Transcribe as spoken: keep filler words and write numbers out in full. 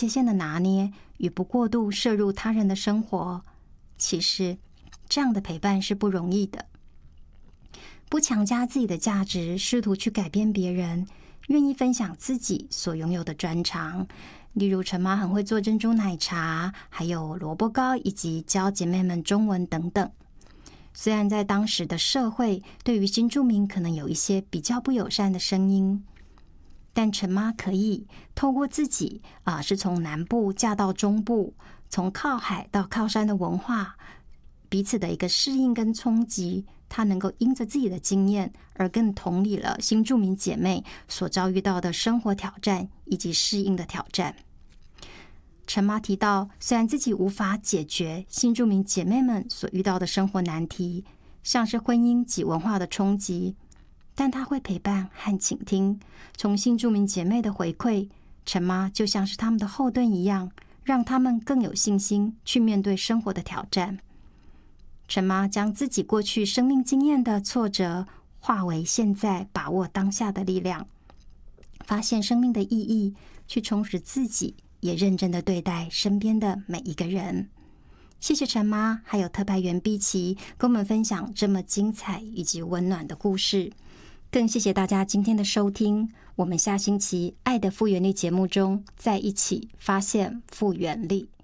界限的拿捏与不过度摄入他人的生活。其实这样的陪伴是不容易的。不强加自己的价值，试图去改变别人，愿意分享自己所拥有的专长，例如陈妈很会做珍珠奶茶，还有萝卜糕，以及教姐妹们中文等等。虽然在当时的社会对于新住民可能有一些比较不友善的声音，但陈妈可以透过自己啊、呃，是从南部嫁到中部，从靠海到靠山的文化彼此的一个适应跟冲击，她能够因着自己的经验而更同理了新住民姐妹所遭遇到的生活挑战以及适应的挑战。陈妈提到，虽然自己无法解决新住民姐妹们所遇到的生活难题，像是婚姻及文化的冲击，但她会陪伴和倾听。从新住民姐妹的回馈，陈妈就像是他们的后盾一样，让他们更有信心去面对生活的挑战。陈妈将自己过去生命经验的挫折化为现在把握当下的力量，发现生命的意义，去充实自己，也认真的对待身边的每一个人。谢谢陈妈还有特派员碧琪跟我们分享这么精彩以及温暖的故事，更谢谢大家今天的收听。我们下星期爱的复原力节目中再一起发现复原力。